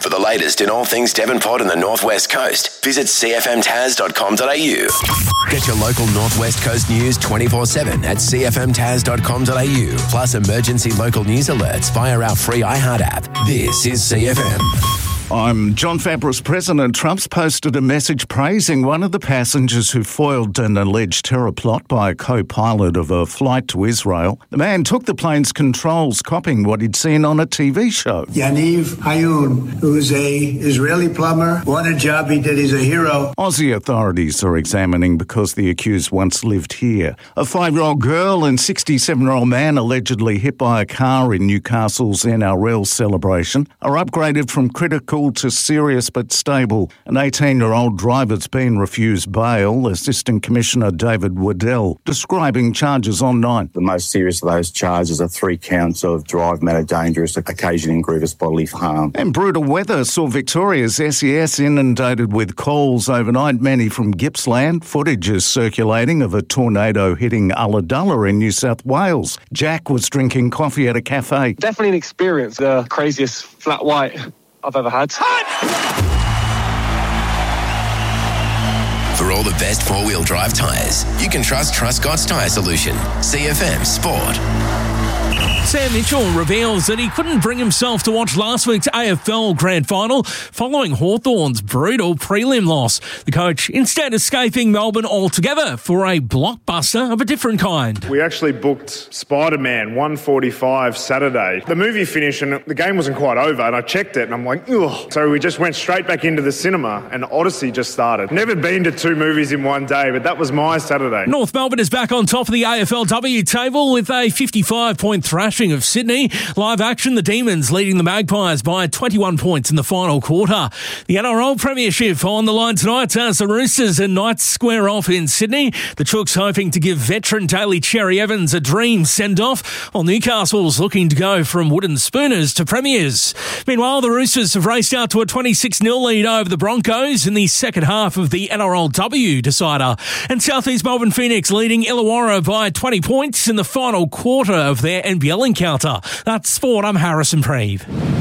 For the latest in all things Devonport and the North West Coast, visit cfmtaz.com.au. Get your local North West Coast news 24/7 at cfmtaz.com.au. Plus emergency local news alerts via our free iHeart app. This is CFM. I'm John Fabris. President Trump's posted a message praising one of the passengers who foiled an alleged terror plot by a co-pilot of a flight to Israel. The man took the plane's controls, copying what he'd seen on a TV show. Yaniv Hayun, who's a Israeli plumber, what a job he did. He's a hero. Aussie authorities are examining because the accused once lived here. A 5-year-old girl and 67-year-old man allegedly hit by a car in Newcastle's NRL celebration are upgraded from critical to serious but stable. An 18-year-old driver's been refused bail, Assistant Commissioner David Waddell describing charges online. The most serious of those charges are 3 counts of drive matter dangerous, occasioning grievous bodily harm. And brutal weather saw Victoria's SES inundated with calls overnight, many from Gippsland. Footage is circulating of a tornado hitting Ulladulla in New South Wales. Jack was drinking coffee at a cafe. Definitely an experience, the craziest flat white I've ever had. For all the best four-wheel drive tyres, you can trust Truscott's Tyre Solution. CFM Sport. Sam Mitchell reveals that he couldn't bring himself to watch last week's AFL Grand Final following Hawthorn's brutal prelim loss. The coach instead escaping Melbourne altogether for a blockbuster of a different kind. We actually booked Spider-Man 1:45 Saturday. The movie finished and the game wasn't quite over, and I checked it and I'm like, ugh. So we just went straight back into the cinema and Odyssey just started. Never been to 2 movies in one day, but that was my Saturday. North Melbourne is back on top of the AFLW table with a 55-point thrashing of Sydney. Live action, the Demons leading the Magpies by 21 points in the final quarter. The NRL Premiership on the line tonight as the Roosters and Knights square off in Sydney. The Chooks hoping to give veteran Daly Cherry Evans a dream send-off, while Newcastle's looking to go from wooden spooners to premiers. Meanwhile, the Roosters have raced out to a 26-0 lead over the Broncos in the second half of the NRLW decider. And South East Melbourne Phoenix leading Illawarra by 20 points in the final quarter of their NBL encounter. That's sport. I'm Harrison Preeve.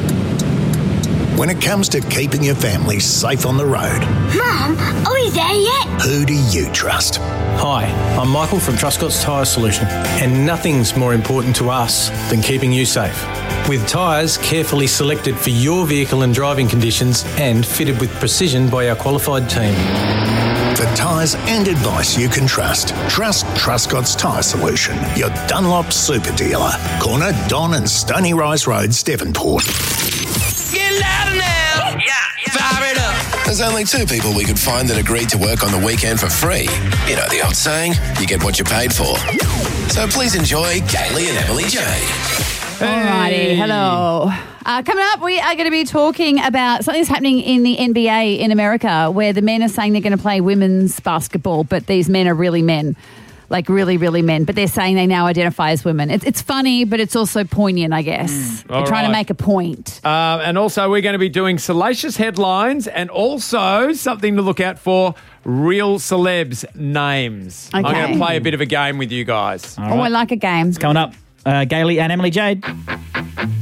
When it comes to keeping your family safe on the road, Mum, are we there yet? who do you trust? Hi, I'm Michael from Truscott's Tyre Solution, and nothing's more important to us than keeping you safe. With tyres carefully selected for your vehicle and driving conditions and fitted with precision by our qualified team. For tyres and advice you can trust Truscott's Tyre Solution, your Dunlop super dealer. Corner Don and Stony Rise Roads, Devonport. Get louder now! Yeah. Fire it up! There's only 2 people we could find that agreed to work on the weekend for free. You know the old saying, you get what you paid for. So please enjoy Kaylee and Emily J. Alrighty, hello. Coming up, we are going to be talking about something that's happening in the NBA in America, where the men are saying they're going to play women's basketball, but these men are really men. Like really, really men, but they're saying they now identify as women. It's funny, but it's also poignant, I guess. They're trying to make a point. And also we're going to be doing salacious headlines and also something to look out for, real celebs' names. Okay. I'm going to play a bit of a game with you guys. I like a game. It's coming up. Gailey and Emily Jade.